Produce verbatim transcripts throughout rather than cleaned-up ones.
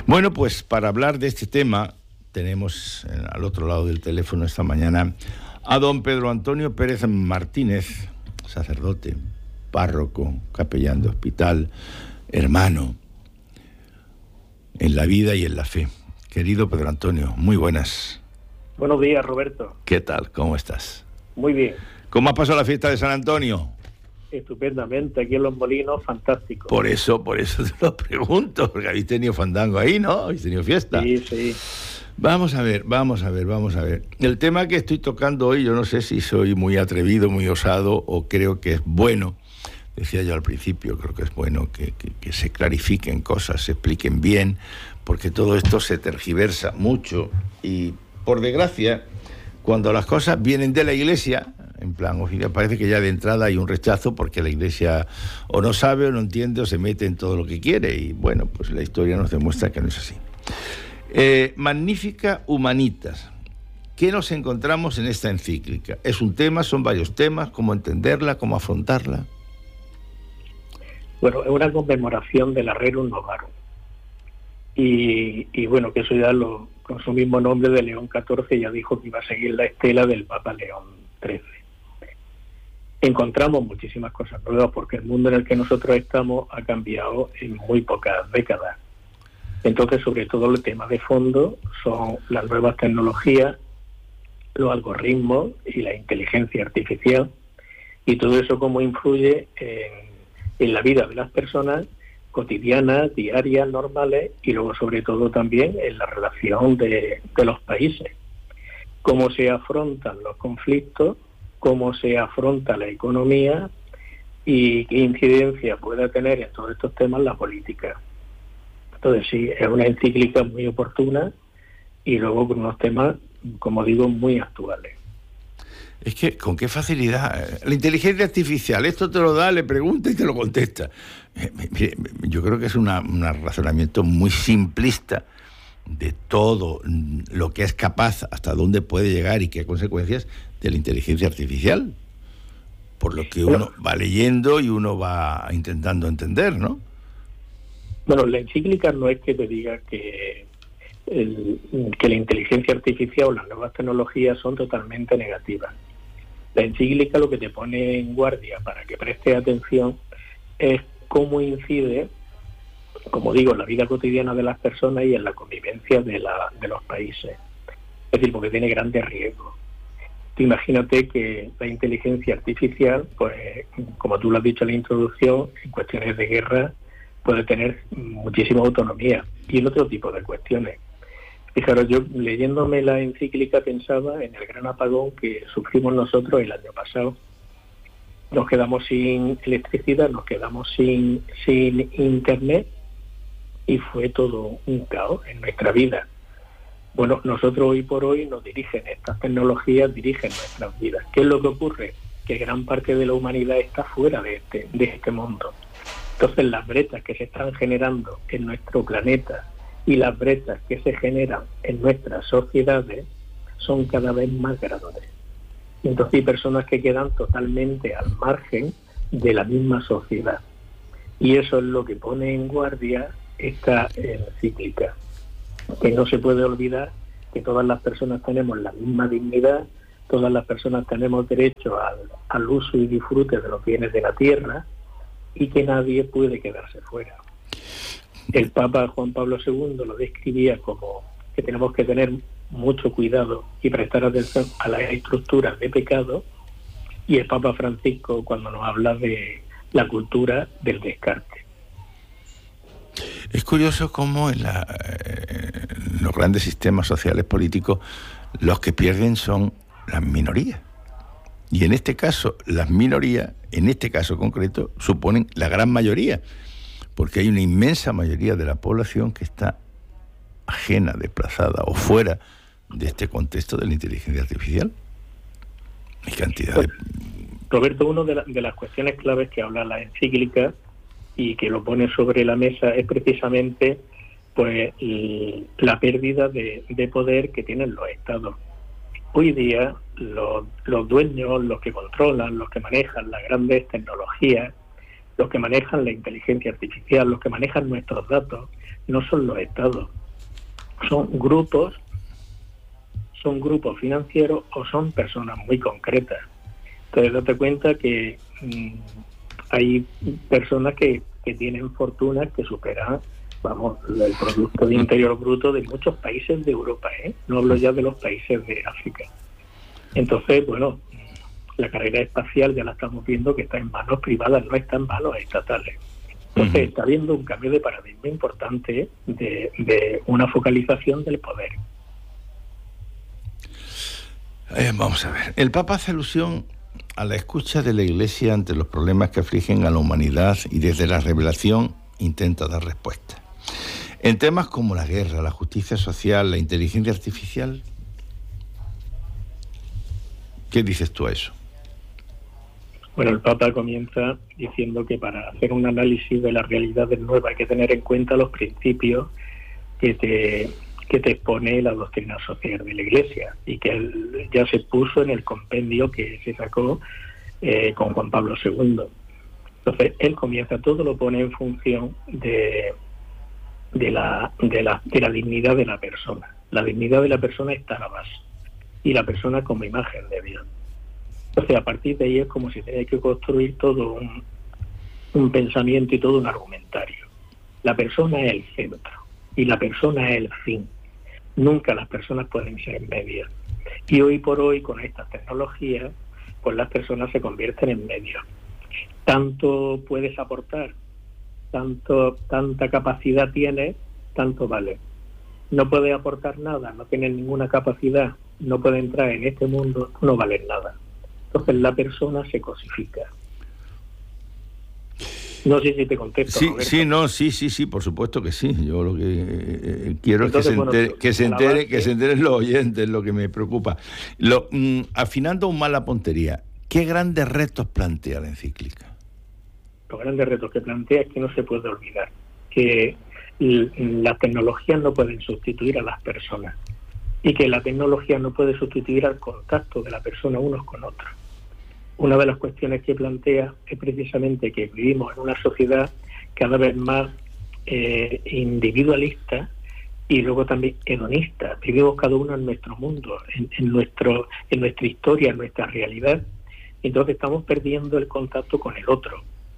Bueno, pues para hablar de este tema tenemos al otro lado del teléfono esta mañana a don Pedro Antonio Pérez Martínez, sacerdote, párroco, capellán de hospital, hermano en la vida y en la fe. Querido Pedro Antonio, muy buenas. Buenos días, Roberto. ¿Qué tal? ¿Cómo estás? Muy bien. ¿Cómo ha pasado la fiesta de San Antonio? Estupendamente, aquí en Los Molinos, fantástico. Por eso, por eso te lo pregunto, porque habéis tenido fandango ahí, ¿no? Habéis tenido fiesta. Sí, sí. Vamos a ver, vamos a ver, vamos a ver. El tema que estoy tocando hoy, yo no sé si soy muy atrevido, muy osado, o creo que es bueno. Decía yo al principio, creo que es bueno que, que, que se clarifiquen cosas, se expliquen bien, porque todo esto se tergiversa mucho y, por desgracia, cuando las cosas vienen de la Iglesia, en plan oficial, parece que ya de entrada hay un rechazo porque la Iglesia o no sabe o no entiende o se mete en todo lo que quiere, y bueno, pues la historia nos demuestra que no es así. Eh, Magnificat Humanitas. ¿Qué nos encontramos en esta encíclica? ¿Es un tema? ¿Son varios temas? ¿Cómo entenderla? ¿Cómo afrontarla? Bueno, es una conmemoración del Rerum Novarum. Y, y bueno, que eso ya lo, con su mismo nombre de León catorce ya dijo que iba a seguir la estela del Papa León trece. Encontramos muchísimas cosas nuevas porque el mundo en el que nosotros estamos ha cambiado en muy pocas décadas. Entonces, sobre todo, el tema de fondo son las nuevas tecnologías, los algoritmos y la inteligencia artificial, y todo eso cómo influye en, en la vida de las personas cotidianas, diarias, normales, y luego, sobre todo, también en la relación de, de los países. Cómo se afrontan los conflictos, cómo se afronta la economía y qué incidencia puede tener en todos estos temas la política. Entonces sí, es una encíclica muy oportuna y luego con unos temas, como digo, muy actuales. Es que, ¿con qué facilidad? La inteligencia artificial, esto te lo da, le pregunta y te lo contesta. Mire, yo creo que es una, un razonamiento muy simplista de todo lo que es capaz, hasta dónde puede llegar y qué consecuencias de la inteligencia artificial. Por lo que uno bueno, va leyendo y uno va intentando entender, ¿no? Bueno, la encíclica no es que te diga que, el, que la inteligencia artificial o las nuevas tecnologías son totalmente negativas. La encíclica lo que te pone en guardia para que prestes atención es cómo incide, como digo, en la vida cotidiana de las personas y en la convivencia de, la, de los países. Es decir, porque tiene grandes riesgos. Tú imagínate que la inteligencia artificial, pues, como tú lo has dicho en la introducción, en cuestiones de guerra, puede tener muchísima autonomía y en otro tipo de cuestiones. Fijaros, yo leyéndome la encíclica pensaba en el gran apagón que sufrimos nosotros el año pasado. Nos quedamos sin electricidad, nos quedamos sin, sin internet y fue todo un caos en nuestra vida. Bueno, nosotros hoy por hoy nos dirigen, estas tecnologías dirigen nuestras vidas. ¿Qué es lo que ocurre? Que gran parte de la humanidad está fuera de este, de este mundo. Entonces las brechas que se están generando en nuestro planeta y las brechas que se generan en nuestras sociedades son cada vez más grandes. Entonces hay personas que quedan totalmente al margen de la misma sociedad. Y eso es lo que pone en guardia esta encíclica. Que no se puede olvidar que todas las personas tenemos la misma dignidad, todas las personas tenemos derecho al, al uso y disfrute de los bienes de la tierra, y que nadie puede quedarse fuera. El Papa Juan Pablo segundo lo describía como que tenemos que tener mucho cuidado y prestar atención a las estructuras de pecado, y el Papa Francisco cuando nos habla de la cultura del descarte. Es curioso cómo en, la, en los grandes sistemas sociales políticos los que pierden son las minorías. Y en este caso, las minorías, en este caso concreto, suponen la gran mayoría, porque hay una inmensa mayoría de la población que está ajena, desplazada o fuera de este contexto de la inteligencia artificial. Hay cantidad de... Roberto, una de, la, de las cuestiones claves que habla la encíclica y que lo pone sobre la mesa es precisamente pues la pérdida de, de poder que tienen los estados. Hoy día los, los dueños, los que controlan, los que manejan las grandes tecnologías, Los que manejan la inteligencia artificial, los que manejan nuestros datos, no son los estados, son grupos, son grupos financieros o son personas muy concretas. Entonces, date cuenta que mmm, hay personas que, que tienen fortunas que superan, vamos, el Producto Interior Bruto de muchos países de Europa, ¿eh? No hablo ya de los países de África. Entonces, bueno, la carrera espacial ya la estamos viendo que está en manos privadas, no está en manos estatales. Entonces, uh-huh. está habiendo un cambio de paradigma importante de, de una focalización del poder. Eh, vamos a ver. El Papa hace alusión a la escucha de la Iglesia ante los problemas que afligen a la humanidad y desde la revelación intenta dar respuesta. En temas como la guerra, la justicia social, la inteligencia artificial, ¿qué dices tú a eso? Bueno, el Papa comienza diciendo que para hacer un análisis de las realidades nuevas hay que tener en cuenta los principios que te, que te expone la doctrina social de la Iglesia y que él ya se puso en el compendio que se sacó eh, con Juan Pablo segundo. Entonces, él comienza, todo lo pone en función de, de, la, de, la, de la dignidad de la persona. La dignidad de la persona está a la base y la persona como imagen de Dios. Entonces, a partir de ahí es como si tenía que construir todo un, un pensamiento y todo un argumentario. La persona es el centro y la persona es el fin. Nunca las personas pueden ser medios. Y hoy por hoy, con estas tecnologías, pues las personas se convierten en medios. Tanto puedes aportar, tanto tanta capacidad tienes, tanto vale. No puedes aportar nada, no tienes ninguna capacidad, no puedes entrar en este mundo, no vales nada. Entonces la persona se cosifica. No sé si te contesto. Sí, Roberto. sí, no, sí, sí, sí, por supuesto que sí. Yo lo que eh, quiero Entonces, es que se entere, bueno, que se entere, base, que se enteren los oyentes, lo que me preocupa. Lo, mm, afinando aún más la puntería, ¿qué grandes retos plantea la encíclica? Los grandes retos que plantea es que no se puede olvidar que las tecnologías no pueden sustituir a las personas y que la tecnología no puede sustituir al contacto de la persona unos con otros. Una de las cuestiones que plantea es precisamente que vivimos en una sociedad cada vez más eh, individualista y luego también hedonista. Vivimos cada uno en nuestro mundo, en, en, nuestro, en nuestra historia, en nuestra realidad. Entonces estamos perdiendo el contacto con el otro.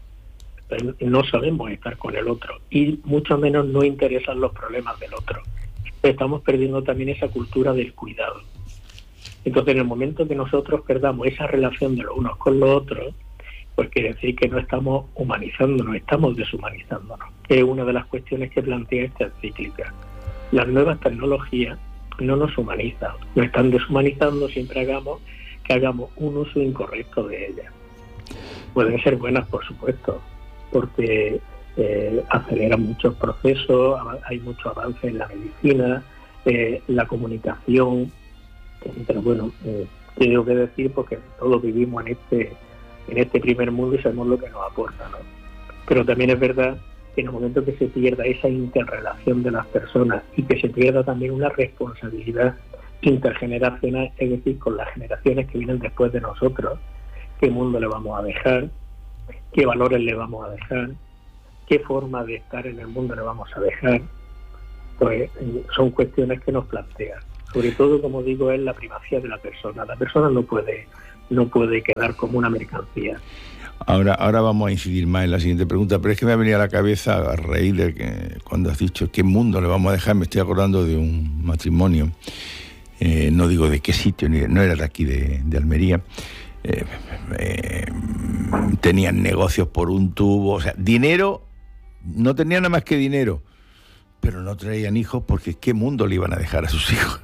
No sabemos estar con el otro y mucho menos nos interesan los problemas del otro. Estamos perdiendo también esa cultura del cuidado. Entonces, en el momento que nosotros perdamos esa relación de los unos con los otros, pues quiere decir que no estamos humanizándonos, estamos deshumanizándonos, que es una de las cuestiones que plantea esta encíclica. Las nuevas tecnologías no nos humanizan, nos están deshumanizando siempre hagamos que hagamos un uso incorrecto de ellas. Pueden ser buenas, por supuesto, porque eh, aceleran muchos procesos, hay mucho avance en la medicina, eh, la comunicación. Pero bueno, eh, tengo que decir porque todos vivimos en este en este primer mundo y sabemos lo que nos aporta, ¿no? Pero también es verdad que en el momento que se pierda esa interrelación de las personas y que se pierda también una responsabilidad intergeneracional, es decir, con las generaciones que vienen después de nosotros, qué mundo le vamos a dejar, qué valores le vamos a dejar, qué forma de estar en el mundo le vamos a dejar, pues son cuestiones que nos plantean. Sobre todo, como digo, es la primacía de la persona. La persona no puede no puede quedar como una mercancía. Ahora, ahora vamos a incidir más en la siguiente pregunta, pero es que me ha venido a la cabeza a raíz de que cuando has dicho qué mundo le vamos a dejar, me estoy acordando de un matrimonio, eh, no digo de qué sitio, ni de, no era de aquí de, de Almería, eh, eh, tenían negocios por un tubo, o sea, dinero, no tenían nada más que dinero, pero no traían hijos porque ¿qué mundo le iban a dejar a sus hijos?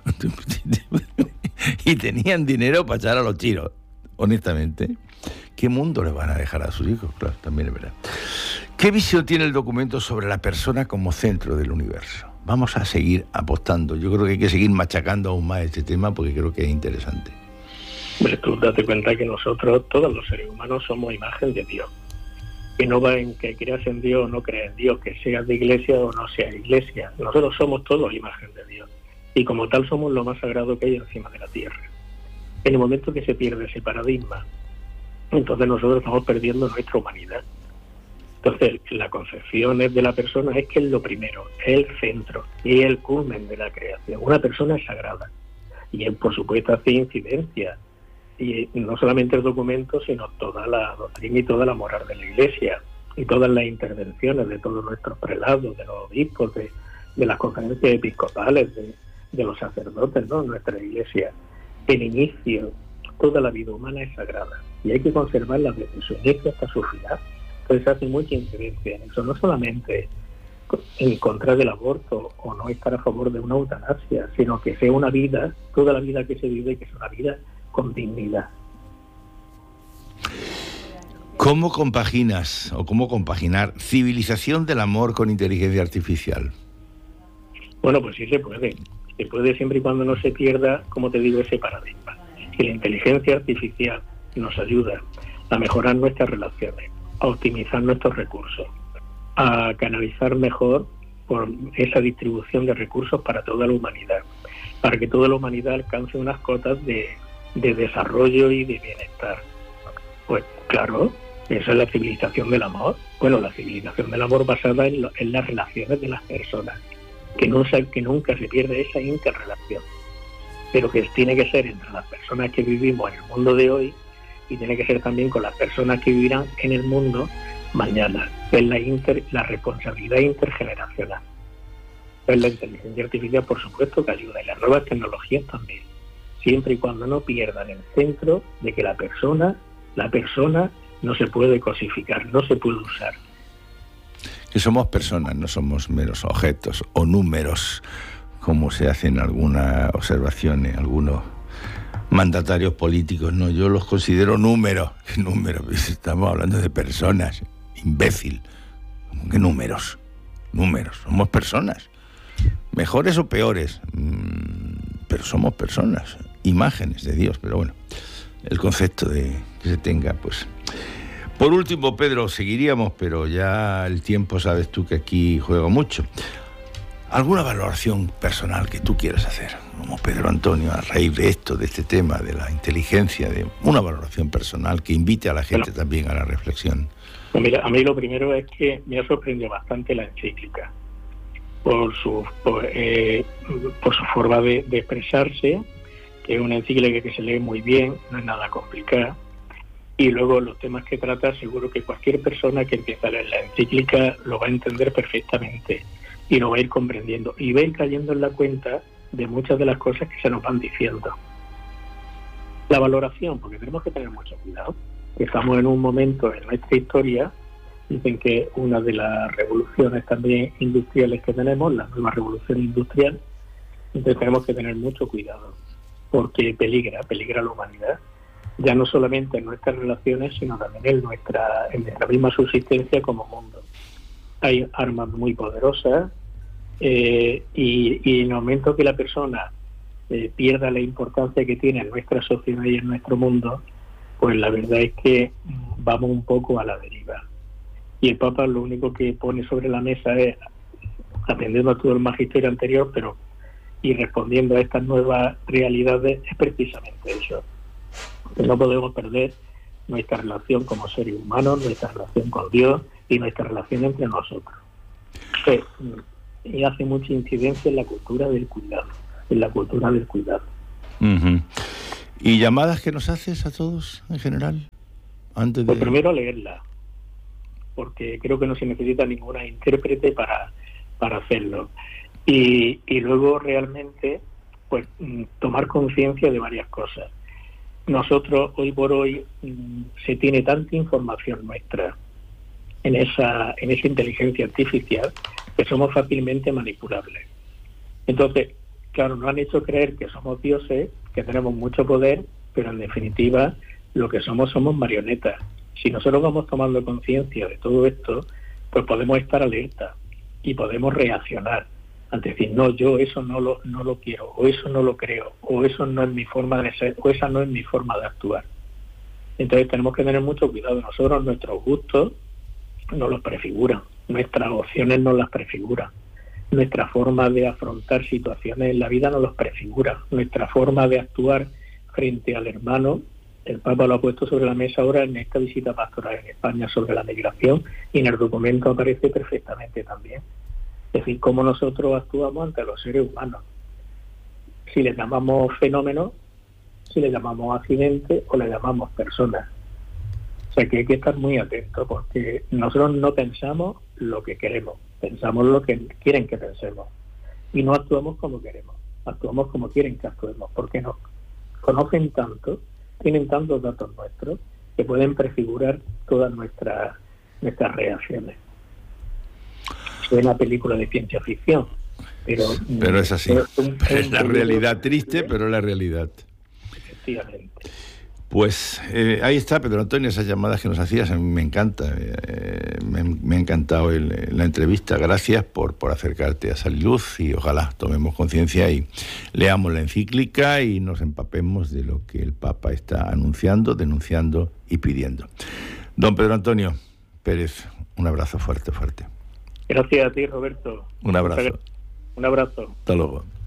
Y tenían dinero para echar a los tiros, honestamente. ¿Qué mundo le van a dejar a sus hijos? Claro, también es verdad. ¿Qué visión tiene el documento sobre la persona como centro del universo? Vamos a seguir apostando. Yo creo que hay que seguir machacando aún más este tema porque creo que es interesante. Pues tú date cuenta que nosotros, todos los seres humanos, somos imagen de Dios. Que no va en que creas en Dios o no creas en Dios, que seas de iglesia o no seas de iglesia. Nosotros somos todos imagen de Dios. Y como tal somos lo más sagrado que hay encima de la tierra. En el momento que se pierde ese paradigma, entonces nosotros estamos perdiendo nuestra humanidad. Entonces, la concepción de la persona es que es lo primero, es el centro, es el culmen de la creación. Una persona es sagrada y él, por supuesto, hace incidencia. Y no solamente el documento, sino toda la doctrina y toda la moral de la Iglesia y todas las intervenciones de todos nuestros prelados, de los obispos, de, de las conferencias episcopales, de, de los sacerdotes, ¿no? Nuestra Iglesia. El inicio, toda la vida humana es sagrada y hay que conservarla desde su inicio hasta su final. Entonces hace mucha incidencia en eso, no solamente en contra del aborto o no estar a favor de una eutanasia, sino que sea una vida, toda la vida que se vive, que es una vida con dignidad. ¿Cómo compaginas o cómo compaginar civilización del amor con inteligencia artificial? Bueno, pues sí se puede. Se puede siempre y cuando no se pierda, como te digo, ese paradigma. Que la inteligencia artificial nos ayuda a mejorar nuestras relaciones, a optimizar nuestros recursos, a canalizar mejor por esa distribución de recursos para toda la humanidad, para que toda la humanidad alcance unas cotas de, de desarrollo y de bienestar. Pues claro, esa es la civilización del amor. Bueno, la civilización del amor basada en, lo, en las relaciones de las personas, que, no, que nunca se pierde esa interrelación, pero que tiene que ser entre las personas que vivimos en el mundo de hoy y tiene que ser también con las personas que vivirán en el mundo mañana. Es la, inter, la responsabilidad intergeneracional. Es la inteligencia artificial, por supuesto, que ayuda, y las nuevas tecnologías también, siempre y cuando no pierdan el centro de que la persona, la persona no se puede cosificar, no se puede usar. Que somos personas, no somos meros objetos o números, como se hacen algunas observaciones, algunos mandatarios políticos. No, yo los considero números. ¿Qué números? Estamos hablando de personas, imbécil. ¿Qué números? Números, somos personas. Mejores o peores, pero somos personas, imágenes de Dios. Pero bueno, el concepto de que se tenga, pues... Por último, Pedro, seguiríamos, pero ya el tiempo, sabes tú que aquí juega mucho. ¿Alguna valoración personal que tú quieras hacer, como Pedro Antonio, a raíz de esto, de este tema, de la inteligencia, de una valoración personal que invite a la gente bueno, también a la reflexión? Pues mira, a mí lo primero es que me ha sorprendido bastante la encíclica, por su, por, eh, por su forma de, de expresarse, que es una encíclica que se lee muy bien, no es nada complicada. Y luego los temas que trata, seguro que cualquier persona que empiece a leer la encíclica lo va a entender perfectamente y lo va a ir comprendiendo y va a ir cayendo en la cuenta de muchas de las cosas que se nos van diciendo. La valoración, porque tenemos que tener mucho cuidado. Estamos en un momento en nuestra historia, dicen que una de las revoluciones también industriales que tenemos, la nueva revolución industrial, entonces tenemos que tener mucho cuidado, porque peligra, peligra la humanidad. Ya no solamente en nuestras relaciones, sino también en nuestra, en nuestra misma subsistencia como mundo. Hay armas muy poderosas eh, y, y en el momento que la persona eh, pierda la importancia que tiene en nuestra sociedad y en nuestro mundo, pues la verdad es que vamos un poco a la deriva. Y el Papa lo único que pone sobre la mesa es, atendiendo a todo el magisterio anterior, pero y respondiendo a estas nuevas realidades, es precisamente eso. Que no podemos perder nuestra relación como seres humanos, nuestra relación con Dios y nuestra relación entre nosotros. Que, y hace mucha incidencia en la cultura del cuidado, en la cultura del cuidado. Uh-huh. ¿Y llamadas que nos haces a todos en general? Antes de... Pues primero leerla, porque creo que no se necesita ninguna intérprete para, para hacerlo. Y, y luego realmente pues tomar conciencia de varias cosas. Nosotros hoy por hoy mmm, se tiene tanta información nuestra en esa en esa inteligencia artificial que somos fácilmente manipulables. Entonces, claro, nos han hecho creer que somos dioses, que tenemos mucho poder, pero en definitiva lo que somos somos marionetas. Si nosotros vamos tomando conciencia de todo esto, pues podemos estar alerta y podemos reaccionar ante decir, no, yo eso no lo no lo quiero, o eso no lo creo, o eso no es mi forma de ser, o esa no es mi forma de actuar. Entonces tenemos que tener mucho cuidado. Nosotros nuestros gustos nos los prefiguran, nuestras opciones nos las prefiguran, nuestra forma de afrontar situaciones en la vida nos los prefigura, nuestra forma de actuar frente al hermano El Papa lo ha puesto sobre la mesa ahora en esta visita pastoral en España sobre la migración, y en el documento aparece perfectamente también. Es decir, cómo nosotros actuamos ante los seres humanos. Si les llamamos fenómenos, si les llamamos accidentes o les llamamos personas. O sea que hay que estar muy atentos, porque nosotros no pensamos lo que queremos, pensamos lo que quieren que pensemos. Y no actuamos como queremos, actuamos como quieren que actuemos, porque nos conocen tanto, tienen tantos datos nuestros, que pueden prefigurar todas nuestras, nuestras reacciones. Es una película de ciencia ficción, pero... Pero es así, es, un, es un la realidad triste, pero la realidad. Efectivamente. Pues eh, ahí está, Pedro Antonio, esas llamadas que nos hacías, a mí me encanta, eh, me, me ha encantado el, la entrevista. Gracias por, por acercarte a Sal y Luz, y ojalá tomemos conciencia y leamos la encíclica y nos empapemos de lo que el Papa está anunciando, denunciando y pidiendo. Don Pedro Antonio Pérez, un abrazo fuerte, fuerte. Gracias a ti, Roberto. Un abrazo. Un abrazo. Hasta luego.